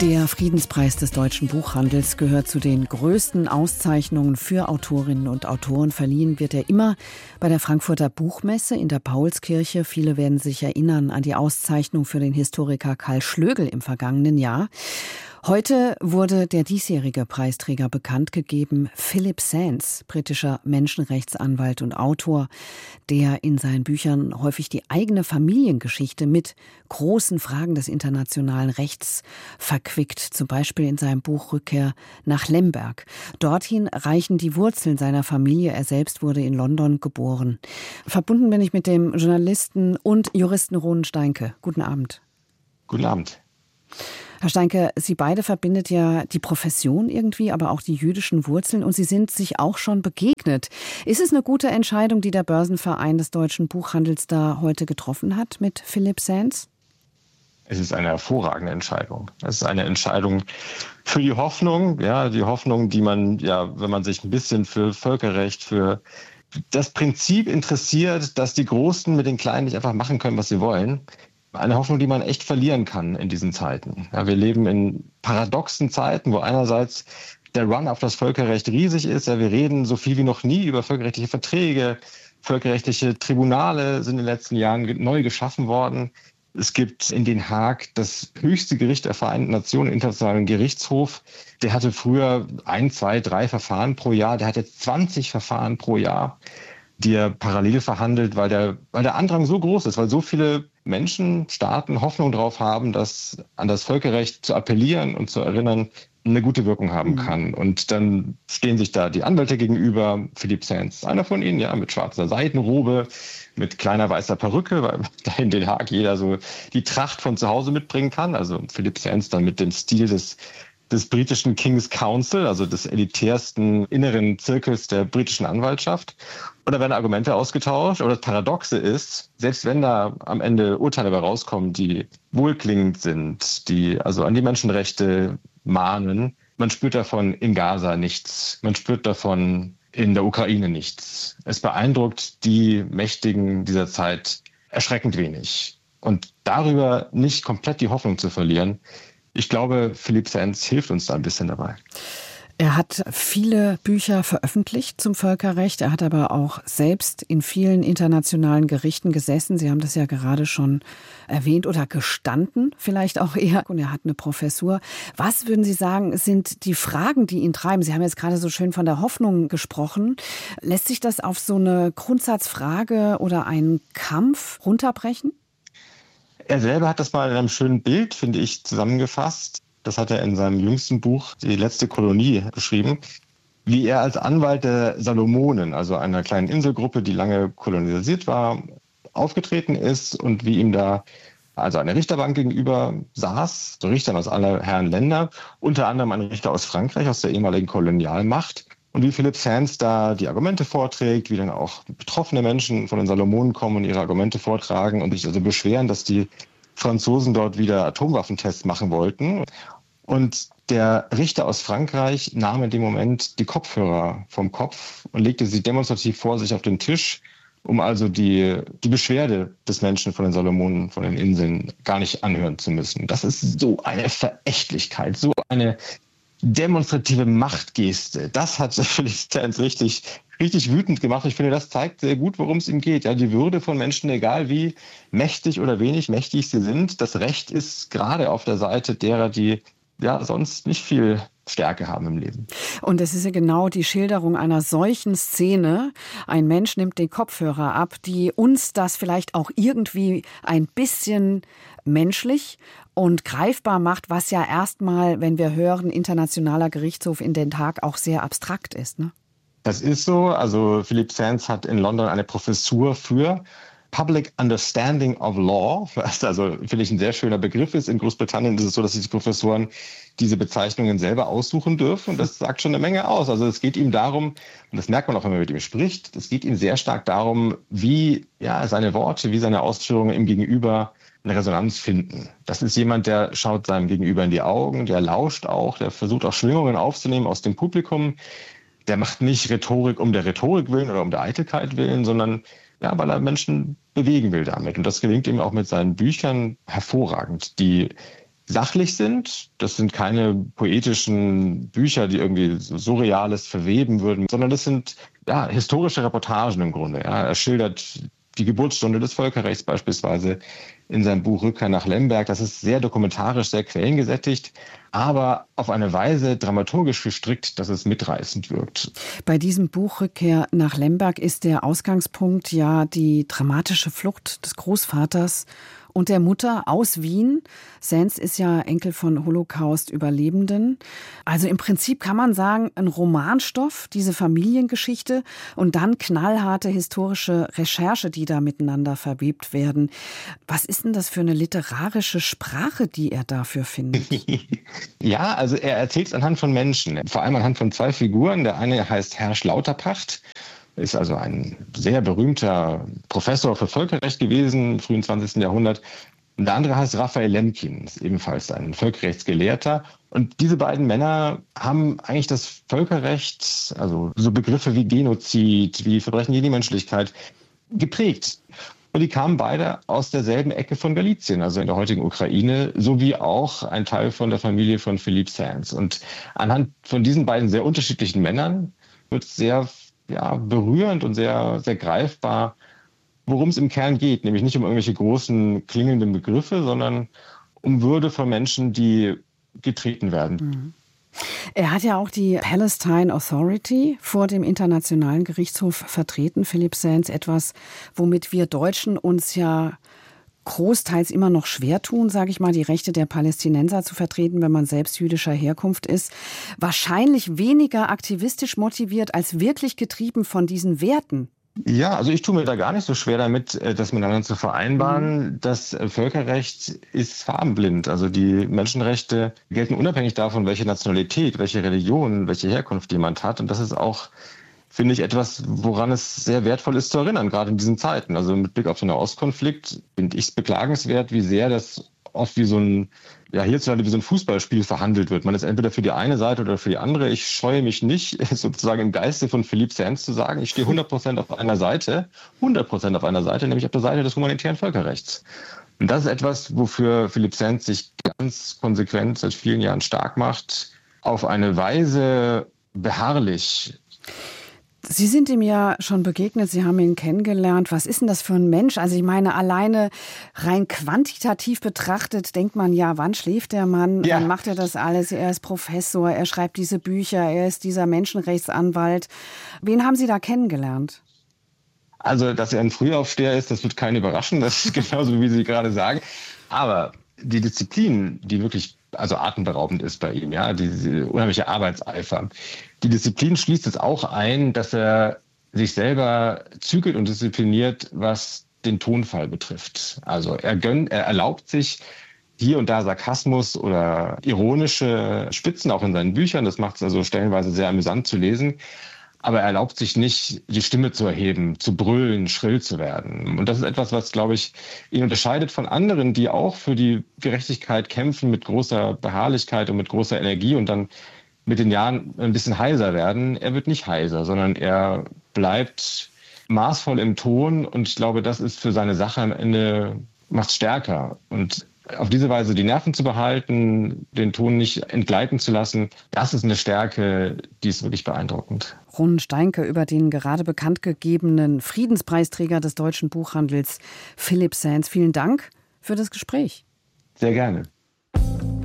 Der Friedenspreis des deutschen Buchhandels gehört zu den größten Auszeichnungen für Autorinnen und Autoren. Verliehen wird er immer bei der Frankfurter Buchmesse in der Paulskirche. Viele werden sich erinnern an die Auszeichnung für den Historiker Karl Schlögel im vergangenen Jahr. Heute wurde der diesjährige Preisträger bekannt gegeben, Philip Sands, britischer Menschenrechtsanwalt und Autor, der in seinen Büchern häufig die eigene Familiengeschichte mit großen Fragen des internationalen Rechts verquickt, zum Beispiel in seinem Buch Rückkehr nach Lemberg. Dorthin reichen die Wurzeln seiner Familie. Er selbst wurde in London geboren. Verbunden bin ich mit dem Journalisten und Juristen Ronen Steinke. Guten Abend. Guten Abend. Herr Steinke, Sie beide verbindet ja die Profession irgendwie, aber auch die jüdischen Wurzeln, und Sie sind sich auch schon begegnet. Ist es eine gute Entscheidung, die der Börsenverein des deutschen Buchhandels da heute getroffen hat mit Philip Sands? Es ist eine hervorragende Entscheidung. Es ist eine Entscheidung für die Hoffnung, die Hoffnung, die man, wenn man sich ein bisschen für Völkerrecht, für das Prinzip interessiert, dass die Großen mit den Kleinen nicht einfach machen können, was sie wollen. Eine Hoffnung, die man echt verlieren kann in diesen Zeiten. Ja, wir leben in paradoxen Zeiten, wo einerseits der Run auf das Völkerrecht riesig ist. Ja, wir reden so viel wie noch nie über völkerrechtliche Verträge. Völkerrechtliche Tribunale sind in den letzten Jahren neu geschaffen worden. Es gibt in Den Haag das höchste Gericht der Vereinten Nationen, den Internationalen Gerichtshof. Der hatte früher 1, 2, 3 Verfahren pro Jahr. Der hat jetzt 20 Verfahren pro Jahr, die er parallel verhandelt, weil der Andrang so groß ist, weil so viele Menschen, Staaten Hoffnung darauf haben, dass an das Völkerrecht zu appellieren und zu erinnern eine gute Wirkung haben kann. Und dann stehen sich da die Anwälte gegenüber, Philip Sands, einer von ihnen, mit schwarzer Seidenrobe, mit kleiner weißer Perücke, weil da in Den Haag jeder so die Tracht von zu Hause mitbringen kann. Also Philip Sands dann mit dem Stil des britischen King's Council, also des elitärsten inneren Zirkels der britischen Anwaltschaft. Und da werden Argumente ausgetauscht. Aber das Paradoxe ist, selbst wenn da am Ende Urteile dabei rauskommen, die wohlklingend sind, die also an die Menschenrechte mahnen, man spürt davon in Gaza nichts. Man spürt davon in der Ukraine nichts. Es beeindruckt die Mächtigen dieser Zeit erschreckend wenig. Und darüber nicht komplett die Hoffnung zu verlieren, ich glaube, Philip Sands hilft uns da ein bisschen dabei. Er hat viele Bücher veröffentlicht zum Völkerrecht. Er hat aber auch selbst in vielen internationalen Gerichten gesessen. Sie haben das ja gerade schon erwähnt oder gestanden, vielleicht auch eher. Und er hat eine Professur. Was würden Sie sagen, sind die Fragen, die ihn treiben? Sie haben jetzt gerade so schön von der Hoffnung gesprochen. Lässt sich das auf so eine Grundsatzfrage oder einen Kampf runterbrechen? Er selber hat das mal in einem schönen Bild, finde ich, zusammengefasst. Das hat er in seinem jüngsten Buch, Die letzte Kolonie, beschrieben. Wie er als Anwalt der Salomonen, also einer kleinen Inselgruppe, die lange kolonialisiert war, aufgetreten ist und wie ihm da also eine Richterbank gegenüber saß, so Richtern aus aller Herren Länder, unter anderem ein Richter aus Frankreich, aus der ehemaligen Kolonialmacht. Und wie Philip Sands da die Argumente vorträgt, wie dann auch betroffene Menschen von den Salomonen kommen und ihre Argumente vortragen und sich also beschweren, dass die Franzosen dort wieder Atomwaffentests machen wollten. Und der Richter aus Frankreich nahm in dem Moment die Kopfhörer vom Kopf und legte sie demonstrativ vor sich auf den Tisch, um also die Beschwerde des Menschen von den Salomonen, von den Inseln gar nicht anhören zu müssen. Das ist so eine Verächtlichkeit, so eine demonstrative Machtgeste. Das hat Philip Sands richtig wütend gemacht. Ich finde, das zeigt sehr gut, worum es ihm geht. Ja, die Würde von Menschen, egal wie mächtig oder wenig mächtig sie sind. Das Recht ist gerade auf der Seite derer, die sonst nicht viel Stärke haben im Leben. Und es ist ja genau die Schilderung einer solchen Szene. Ein Mensch nimmt den Kopfhörer ab, die uns das vielleicht auch irgendwie ein bisschen menschlich und greifbar macht, was ja erstmal, wenn wir hören, Internationaler Gerichtshof in Den Haag, auch sehr abstrakt ist, ne? Das ist so. Also Philip Sands hat in London eine Professur für Public Understanding of Law, was also, finde ich, ein sehr schöner Begriff ist. In Großbritannien ist es so, dass sich die Professoren diese Bezeichnungen selber aussuchen dürfen. Und das sagt schon eine Menge aus. Also es geht ihm darum, und das merkt man auch, wenn man mit ihm spricht, es geht ihm sehr stark darum, wie seine Worte, wie seine Ausführungen im Gegenüber eine Resonanz finden. Das ist jemand, der schaut seinem Gegenüber in die Augen, der lauscht auch, der versucht auch Schwingungen aufzunehmen aus dem Publikum. Der macht nicht Rhetorik um der Rhetorik willen oder um der Eitelkeit willen, sondern weil er Menschen bewegen will damit. Und das gelingt ihm auch mit seinen Büchern hervorragend, die sachlich sind. Das sind keine poetischen Bücher, die irgendwie Surreales verweben würden, sondern das sind historische Reportagen im Grunde. Ja. Er schildert die Geburtsstunde des Völkerrechts beispielsweise in seinem Buch Rückkehr nach Lemberg. Das ist sehr dokumentarisch, sehr quellengesättigt, aber auf eine Weise dramaturgisch gestrickt, dass es mitreißend wirkt. Bei diesem Buch Rückkehr nach Lemberg ist der Ausgangspunkt ja die dramatische Flucht des Großvaters und der Mutter aus Wien. Sands ist ja Enkel von Holocaust-Überlebenden. Also im Prinzip kann man sagen, ein Romanstoff, diese Familiengeschichte und dann knallharte historische Recherche, die da miteinander verwebt werden. Was ist denn das für eine literarische Sprache, die er dafür findet? Ja, also er erzählt es anhand von Menschen, vor allem anhand von zwei Figuren. Der eine heißt Hersch Lauterpacht, ist also ein sehr berühmter Professor für Völkerrecht gewesen im frühen 20. Jahrhundert. Und der andere heißt Raphael Lemkin, ist ebenfalls ein Völkerrechtsgelehrter. Und diese beiden Männer haben eigentlich das Völkerrecht, also so Begriffe wie Genozid, wie Verbrechen gegen die Menschlichkeit, geprägt. Und die kamen beide aus derselben Ecke von Galizien, also in der heutigen Ukraine, sowie auch ein Teil von der Familie von Philippe Sands. Und anhand von diesen beiden sehr unterschiedlichen Männern wird sehr berührend und sehr, sehr greifbar, worum es im Kern geht. Nämlich nicht um irgendwelche großen klingenden Begriffe, sondern um Würde von Menschen, die getreten werden. Mhm. Er hat ja auch die Palestine Authority vor dem Internationalen Gerichtshof vertreten, Philippe Sands, etwas, womit wir Deutschen uns ja großteils immer noch schwer tun, sage ich mal, die Rechte der Palästinenser zu vertreten, wenn man selbst jüdischer Herkunft ist. Wahrscheinlich weniger aktivistisch motiviert als wirklich getrieben von diesen Werten. Ja, also ich tue mir da gar nicht so schwer damit, das miteinander zu vereinbaren. Das Völkerrecht ist farbenblind. Also die Menschenrechte gelten unabhängig davon, welche Nationalität, welche Religion, welche Herkunft jemand hat. Und das ist auch, finde ich, etwas, woran es sehr wertvoll ist zu erinnern, gerade in diesen Zeiten. Also mit Blick auf den Nahostkonflikt finde ich es beklagenswert, wie sehr das oft wie so ein, hierzulande wie so ein Fußballspiel verhandelt wird. Man ist entweder für die eine Seite oder für die andere. Ich scheue mich nicht, sozusagen im Geiste von Philippe Sands zu sagen, ich stehe 100% auf einer Seite, 100% auf einer Seite, nämlich auf der Seite des humanitären Völkerrechts. Und das ist etwas, wofür Philippe Sands sich ganz konsequent seit vielen Jahren stark macht, auf eine Weise beharrlich. Sie sind ihm ja schon begegnet, Sie haben ihn kennengelernt. Was ist denn das für ein Mensch? Also ich meine, alleine rein quantitativ betrachtet denkt man ja, wann schläft der Mann? Ja. Wann macht er das alles? Er ist Professor, er schreibt diese Bücher, er ist dieser Menschenrechtsanwalt. Wen haben Sie da kennengelernt? Also, dass er ein Frühaufsteher ist, das wird keinen überraschen. Das ist genauso, wie Sie gerade sagen. Aber die Disziplin, die wirklich atemberaubend ist bei ihm, diese unheimliche Arbeitseifer. Die Disziplin schließt es auch ein, dass er sich selber zügelt und diszipliniert, was den Tonfall betrifft. Also er erlaubt sich hier und da Sarkasmus oder ironische Spitzen, auch in seinen Büchern. Das macht es also stellenweise sehr amüsant zu lesen. Aber er erlaubt sich nicht, die Stimme zu erheben, zu brüllen, schrill zu werden. Und das ist etwas, was, glaube ich, ihn unterscheidet von anderen, die auch für die Gerechtigkeit kämpfen mit großer Beharrlichkeit und mit großer Energie und dann mit den Jahren ein bisschen heiser werden. Er wird nicht heiser, sondern er bleibt maßvoll im Ton. Und ich glaube, das ist für seine Sache am Ende, macht stärker. Und auf diese Weise die Nerven zu behalten, den Ton nicht entgleiten zu lassen, das ist eine Stärke, die ist wirklich beeindruckend. Ron Steinke über den gerade bekannt gegebenen Friedenspreisträger des deutschen Buchhandels Philippe Sands. Vielen Dank für das Gespräch. Sehr gerne.